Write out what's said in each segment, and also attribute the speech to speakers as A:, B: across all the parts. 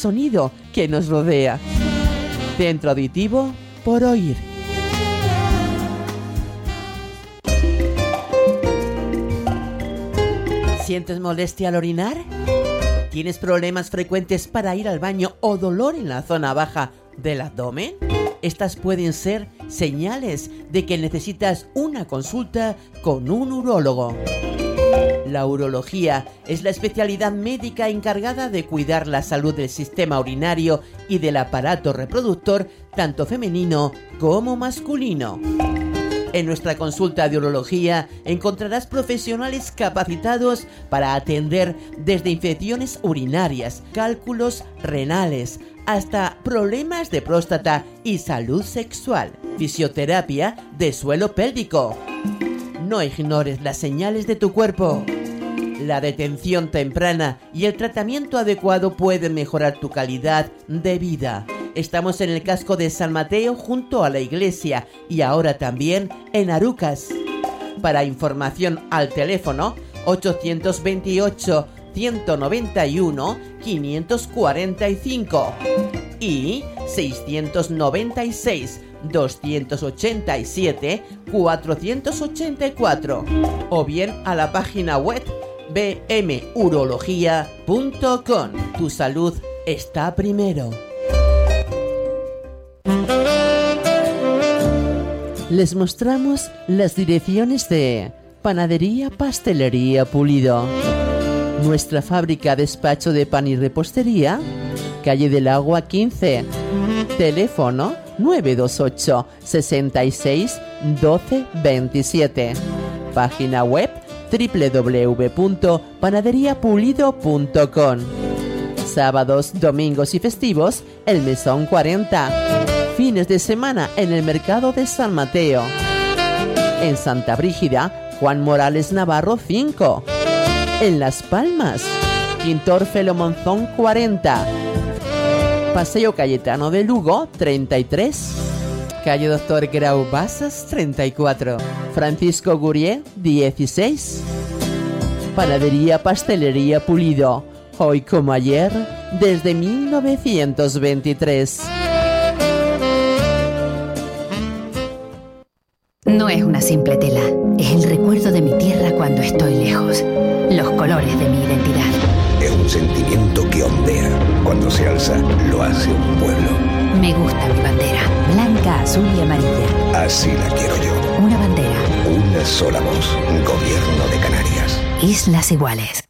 A: sonido que nos rodea. Centro Auditivo por Oír. ¿Sientes molestia al orinar? ¿Tienes problemas frecuentes para ir al baño o dolor en la zona baja del abdomen? Estas pueden ser señales de que necesitas una consulta con un urólogo. La urología es la especialidad médica encargada de cuidar la salud del sistema urinario y del aparato reproductor, tanto femenino como masculino. En nuestra consulta de urología encontrarás profesionales capacitados para atender desde infecciones urinarias, cálculos renales, hasta problemas de próstata y salud sexual. Fisioterapia de suelo pélvico. No ignores las señales de tu cuerpo. La detención temprana y el tratamiento adecuado pueden mejorar tu calidad de vida. Estamos en el casco de San Mateo junto a la iglesia y ahora también en Arucas. Para información al teléfono 828 191 545 y 696 287 484 o bien a la página web bmurología.com. Tu salud está primero. Les mostramos las direcciones de Panadería Pastelería Pulido. Nuestra fábrica despacho de pan y repostería, calle del Agua 15. Teléfono 928 66 12 27. Página web www.panaderiapulido.com. Sábados, domingos y festivos, el Mesón 40. Fines de semana en el mercado de San Mateo. En Santa Brígida, Juan Morales Navarro 5. En Las Palmas, Quintor Felo Monzón 40. Paseo Cayetano de Lugo 33. Calle Doctor Grau Basas 34. Francisco Gurié 16. Panadería Pastelería Pulido. Hoy como ayer, desde 1923.
B: No es una simple tela, es el recuerdo de mi tierra cuando estoy lejos. Los colores de mi identidad.
C: Es un sentimiento que ondea. Cuando se alza, lo hace un pueblo.
B: Me gusta mi bandera, blanca, azul y amarilla.
C: Así la quiero yo.
B: Una bandera.
C: Una sola voz. Gobierno de Canarias.
B: Islas Iguales.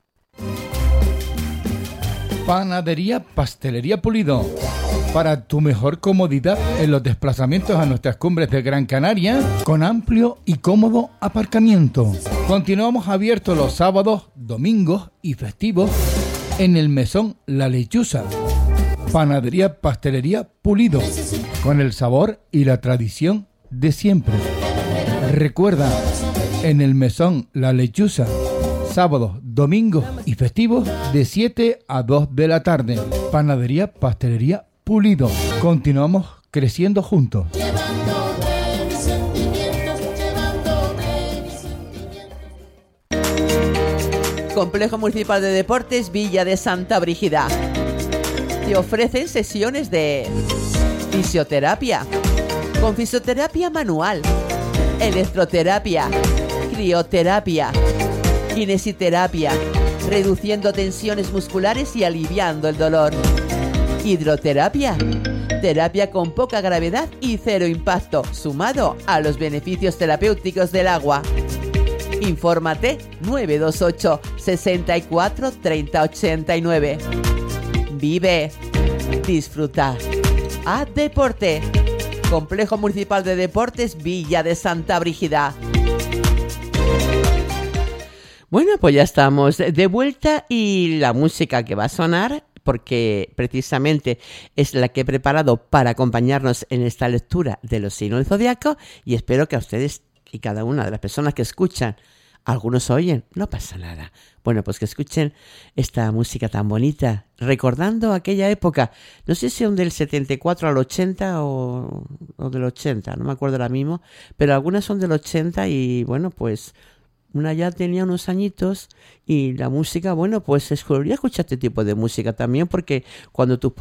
D: Panadería Pastelería Pulido. Para tu mejor comodidad en los desplazamientos a nuestras cumbres de Gran Canaria, con amplio y cómodo aparcamiento. Continuamos abiertos los sábados, domingos y festivos en el Mesón La Lechuza. Panadería Pastelería Pulido, con el sabor y la tradición de siempre. Recuerda, en el Mesón La Lechuza, sábados, domingos y festivos de 7 a 2 de la tarde. Panadería Pastelería Pulido. Continuamos creciendo juntos.
A: Complejo Municipal de Deportes Villa de Santa Brígida. Te ofrecen sesiones de fisioterapia, con fisioterapia manual, electroterapia, crioterapia, kinesiterapia, reduciendo tensiones musculares y aliviando el dolor. Hidroterapia, terapia con poca gravedad y cero impacto, sumado a los beneficios terapéuticos del agua. Infórmate 928 64 30 89. Vive, disfruta, haz deporte. Complejo Municipal de Deportes Villa de Santa Brígida. Bueno, pues ya estamos de vuelta y la música que va a sonar, porque precisamente es la que he preparado para acompañarnos en esta lectura de los signos del zodiaco, y espero que a ustedes y cada una de las personas que escuchan, algunos oyen, no pasa nada. Bueno, pues que escuchen esta música tan bonita, recordando aquella época, no sé si son del 74 al 80 o del 80, no me acuerdo ahora mismo, pero algunas son del 80 y bueno, pues una ya tenía unos añitos y la música, bueno, pues escogería escuchar este tipo de música también, porque cuando tus